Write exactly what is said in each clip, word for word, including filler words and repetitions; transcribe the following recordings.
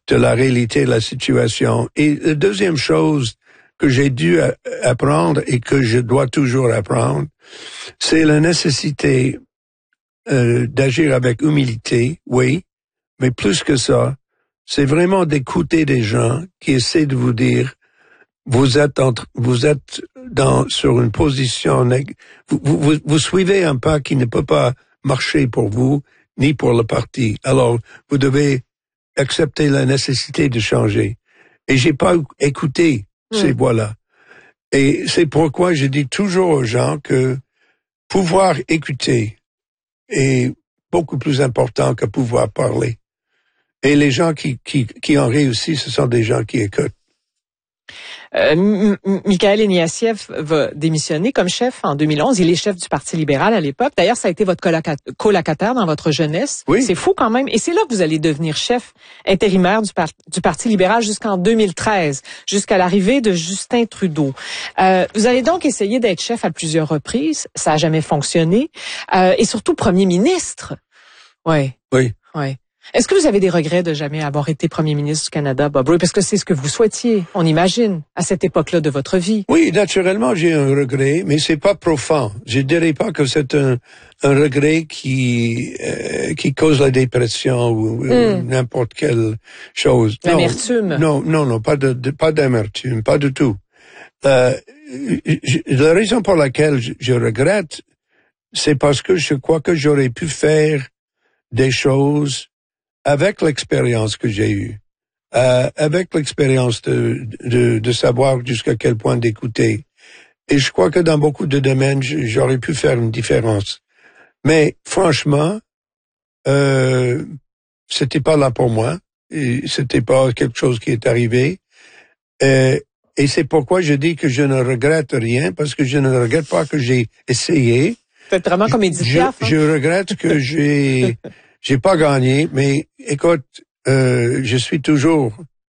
de la réalité de la situation. Et la deuxième chose que j'ai dû apprendre et que je dois toujours apprendre, c'est la nécessité euh, d'agir avec humilité, oui, mais plus que ça, c'est vraiment d'écouter des gens qui essaient de vous dire, vous êtes entre, vous êtes dans sur une position, vous, vous, vous suivez un pas qui ne peut pas marcher pour vous ni pour le parti. Alors, vous devez accepter la nécessité de changer. Et j'ai pas écouté mmh. ces voix-là. Et c'est pourquoi je dis toujours aux gens que pouvoir écouter est beaucoup plus important que pouvoir parler. Et les gens qui, qui, qui ont réussi, ce sont des gens qui écoutent. Euh, M- M- Mikhaël Ignatieff va démissionner comme chef en deux mille onze. Il est chef du Parti libéral à l'époque. D'ailleurs, ça a été votre coloca- colocataire dans votre jeunesse. Oui. C'est fou quand même. Et c'est là que vous allez devenir chef intérimaire du, par- du Parti libéral jusqu'en deux mille treize, jusqu'à l'arrivée de Justin Trudeau. Euh, vous avez donc essayé d'être chef à plusieurs reprises. Ça n'a jamais fonctionné. Euh, et surtout premier ministre. Ouais. Oui. Ouais. Est-ce que vous avez des regrets de jamais avoir été premier ministre du Canada, Bob Rae? Parce que c'est ce que vous souhaitiez, on imagine, à cette époque-là de votre vie. Oui, naturellement, j'ai un regret, mais c'est pas profond. Je dirais pas que c'est un, un regret qui euh, qui cause la dépression ou, mm. ou n'importe quelle chose. L'amertume. Non, non, non, pas de, de pas d'amertume, pas du tout. Euh, je, la raison pour laquelle je, je regrette, c'est parce que je crois que j'aurais pu faire des choses avec l'expérience que j'ai eue, euh, avec l'expérience de, de, de savoir jusqu'à quel point d'écouter. Et je crois que dans beaucoup de domaines, j'aurais pu faire une différence. Mais franchement, euh, c'était pas là pour moi. Et c'était pas quelque chose qui est arrivé. Euh, et c'est pourquoi je dis que je ne regrette rien, parce que je ne regrette pas que j'ai essayé. C'est vraiment comme Edith Piaf. Je, hein? je regrette que j'ai j'ai pas gagné, mais écoute, euh, je suis toujours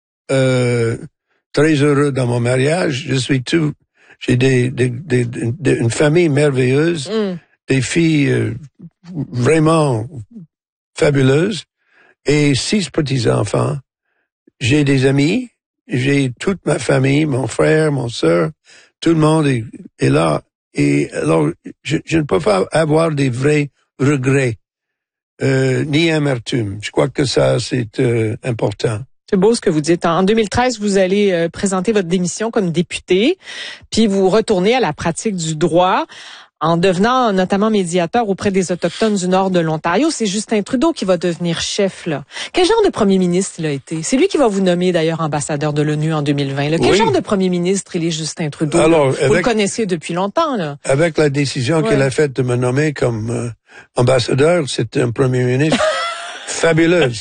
euh, très heureux dans mon mariage. Je suis tout, j'ai des, des, des, des une famille merveilleuse, mm. des filles euh, vraiment fabuleuses et six petits enfants. J'ai des amis, j'ai toute ma famille, mon frère, mon sœur, tout le monde est, est là. Et alors, je, je ne peux pas avoir des vrais regrets. Euh, ni amertume. Je crois que ça, c'est euh, important. C'est beau ce que vous dites. En deux mille treize, vous allez euh, présenter votre démission comme député, puis vous retournez à la pratique du droit en devenant notamment médiateur auprès des Autochtones du nord de l'Ontario. C'est Justin Trudeau qui va devenir chef, là. Quel genre de premier ministre il a été? C'est lui qui va vous nommer, d'ailleurs, ambassadeur de l'ONU en deux mille vingt. Là. Quel oui. genre de premier ministre il est, Justin Trudeau? Alors, vous avec, le connaissez depuis longtemps, là. Avec la décision ouais. qu'elle a faite de me nommer comme euh, ambassadeur, c'est un premier ministre fabuleuse.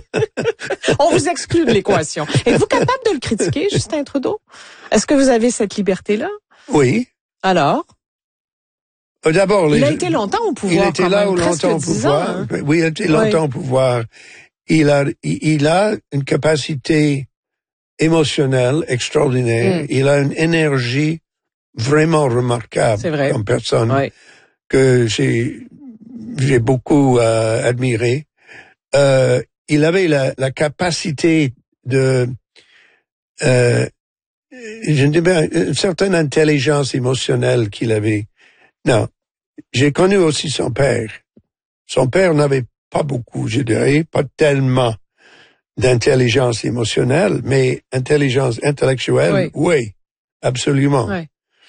On vous exclut de l'équation. Êtes-vous capable de le critiquer, Justin Trudeau? Est-ce que vous avez cette liberté-là? Oui. Alors? D'abord, il les, a été longtemps au pouvoir. Il était là même, longtemps au pouvoir. Ans, hein? Oui, il a été longtemps oui. au pouvoir. Il a, il, il a une capacité émotionnelle extraordinaire. Mm. Il a une énergie vraiment remarquable comme personne oui. que j'ai, j'ai beaucoup euh, admiré. Euh, il avait la, la capacité de, euh, je dirais, une certaine intelligence émotionnelle qu'il avait. Non. J'ai connu aussi son père. Son père n'avait pas beaucoup, je dirais, pas tellement d'intelligence émotionnelle, mais intelligence intellectuelle, oui, oui absolument. Oui.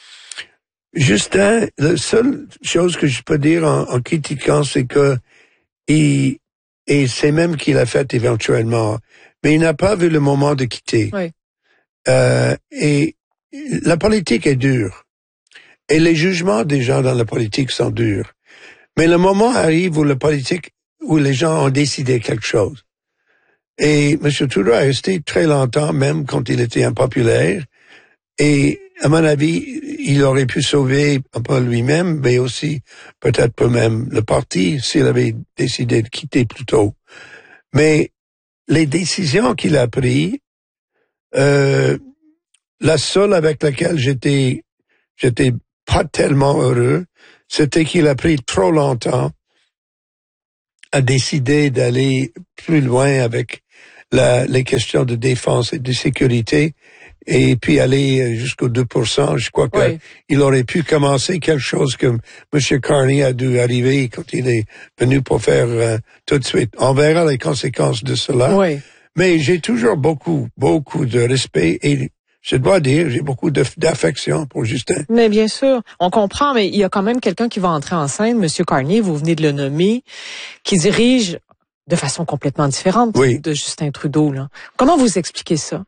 Justin, la seule chose que je peux dire en, en critiquant, c'est que il, et c'est même qu'il a fait éventuellement, mais il n'a pas vu le moment de quitter. Oui. Euh, et la politique est dure. Et les jugements des gens dans la politique sont durs. Mais le moment arrive où la politique, où les gens ont décidé quelque chose. Et M. Trudeau a resté très longtemps, même quand il était impopulaire. Et à mon avis, il aurait pu sauver un peu lui-même, mais aussi peut-être peu même le parti s'il avait décidé de quitter plus tôt. Mais les décisions qu'il a prises, euh, la seule avec laquelle j'étais, j'étais pas tellement heureux, c'était qu'il a pris trop longtemps à décider d'aller plus loin avec la, les questions de défense et de sécurité, et puis aller jusqu'au deux pour cent. Je crois oui. qu'il aurait pu commencer quelque chose que M. Carney a dû arriver quand il est venu pour faire euh, tout de suite. On verra les conséquences de cela. Oui. Mais j'ai toujours beaucoup, beaucoup de respect et je dois dire, j'ai beaucoup d'affection pour Justin. Mais bien sûr, on comprend, mais il y a quand même quelqu'un qui va entrer en scène, M. Carney, vous venez de le nommer, qui dirige de façon complètement différente oui. de Justin Trudeau, là. Comment vous expliquez ça?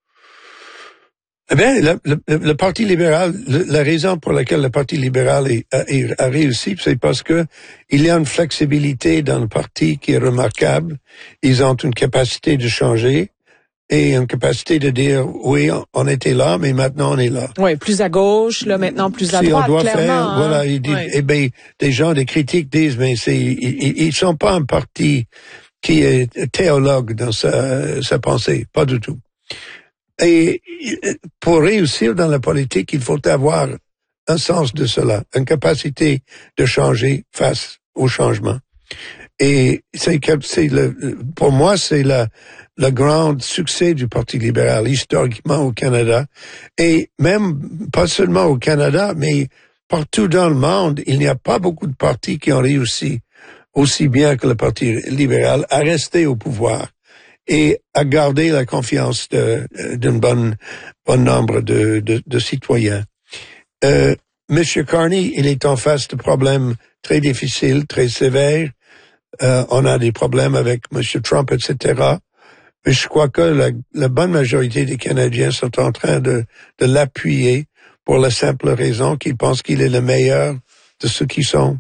Eh bien, le, le, le Parti libéral, le, la raison pour laquelle le Parti libéral est, a, a réussi, c'est parce que il y a une flexibilité dans le parti qui est remarquable. Ils ont une capacité de changer et une capacité de dire, oui, on était là, mais maintenant on est là. Oui, plus à gauche, là, maintenant plus à si droite, on doit clairement. Faire, hein? Voilà, ils disent, oui. eh bien, des gens, des critiques disent, mais c'est, ils, ils sont pas un parti qui est théologue dans sa, sa pensée, pas du tout. Et pour réussir dans la politique, il faut avoir un sens de cela, une capacité de changer face au changement. Et c'est, c'est le, pour moi, c'est le, le grand succès du Parti libéral historiquement au Canada. Et même, pas seulement au Canada, mais partout dans le monde, il n'y a pas beaucoup de partis qui ont réussi aussi bien que le Parti libéral à rester au pouvoir et à garder la confiance de, d'un bon, bon nombre de, de, de citoyens. Euh, M. Carney, il est en face de problèmes très difficiles, très sévères. Euh, on a des problèmes avec M. Trump, et cetera. Mais je crois que la, la bonne majorité des Canadiens sont en train de, de l'appuyer pour la simple raison qu'ils pensent qu'il est le meilleur de ceux qui sont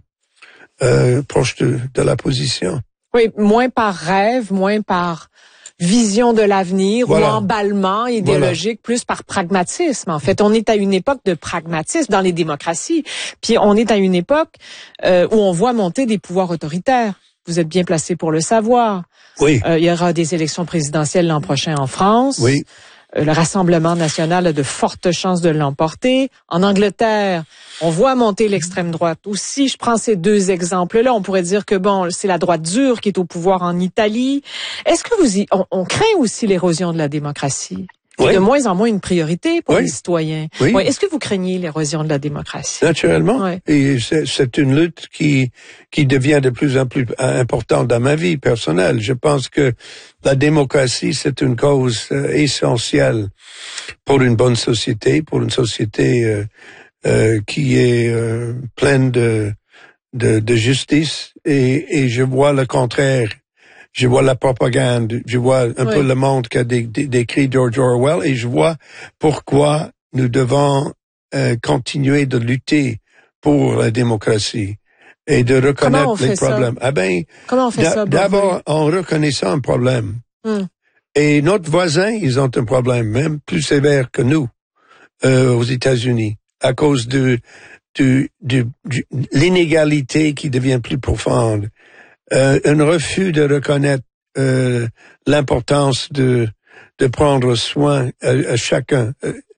euh, proches de, de la position. Oui, moins par rêve, moins par vision de l'avenir voilà. ou emballement idéologique, voilà. plus par pragmatisme. En fait, on est à une époque de pragmatisme dans les démocraties, puis on est à une époque euh, où on voit monter des pouvoirs autoritaires. Vous êtes bien placé pour le savoir. Oui. Euh, il y aura des élections présidentielles l'an prochain en France. Oui. Euh, le Rassemblement national a de fortes chances de l'emporter. En Angleterre, on voit monter l'extrême droite. Aussi, je prends ces deux exemples-là. On pourrait dire que bon, c'est la droite dure qui est au pouvoir en Italie. Est-ce que vous y, on, on craint aussi l'érosion de la démocratie? C'est oui. de moins en moins une priorité pour oui. les citoyens. Oui. Ouais. Est-ce que vous craignez l'érosion de la démocratie? Naturellement. Ouais. Et c'est, c'est une lutte qui, qui devient de plus en plus importante dans ma vie personnelle. Je pense que la démocratie, c'est une cause euh, essentielle pour une bonne société, pour une société euh, euh, qui est euh, pleine de, de, de justice. Et, et je vois le contraire. Je vois la propagande, je vois un oui. peu le monde qu'a dé, dé, décrit George Orwell et je vois pourquoi nous devons euh, continuer de lutter pour la démocratie et de reconnaître les problèmes. Ça? Ah ben, Comment on fait d'a, ça? D'abord, en reconnaissant un problème. Hum. Et notre voisin, ils ont un problème même plus sévère que nous euh, aux États-Unis à cause de, de, de, de l'inégalité qui devient plus profonde. Euh, un refus de reconnaître euh, l'importance de de prendre soin à, à chacun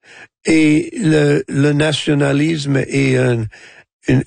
et le, le nationalisme et un, une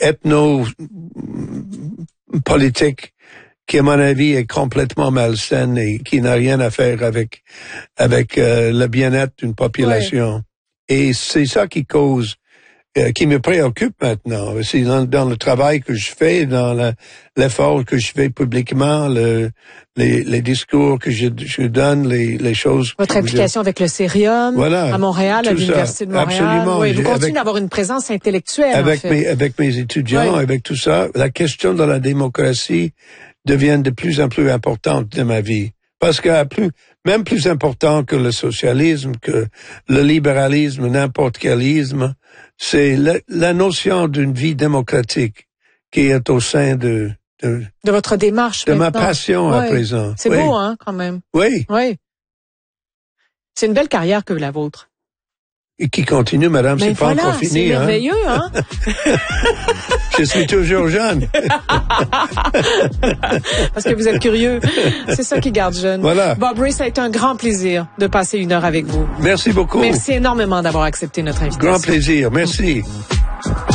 ethno-politique qui à mon avis est complètement malsaine et qui n'a rien à faire avec avec euh, le bien-être d'une population. Ouais. Et c'est ça qui cause Euh, qui me préoccupe maintenant. C'est dans, dans le travail que je fais, dans la, l'effort que je fais publiquement, le, les, les discours que je, je donne, les, les choses. Votre implication je... avec le Cérium, voilà, à Montréal, à l'Université ça. de Montréal. Absolument. Oui, vous continuez avec, d'avoir une présence intellectuelle. Avec, en fait. mes, avec mes étudiants, oui. avec tout ça, la question de la démocratie devient de plus en plus importante de ma vie. Parce que plus, même plus important que le socialisme, que le libéralisme, n'importe quel isme, c'est la, la notion d'une vie démocratique qui est au sein de de, de votre démarche, de maintenant. ma passion ouais. à présent. C'est oui. beau, hein, quand même. Oui. Oui. C'est une belle carrière que la vôtre. Et qui continue, madame, ben c'est voilà, pas encore fini. C'est merveilleux, hein. hein? Je suis toujours jeune. Parce que vous êtes curieux. C'est ça qui garde jeune. Voilà. Bob Rae, ça a été un grand plaisir de passer une heure avec vous. Merci beaucoup. Merci énormément d'avoir accepté notre invitation. Grand plaisir. Merci.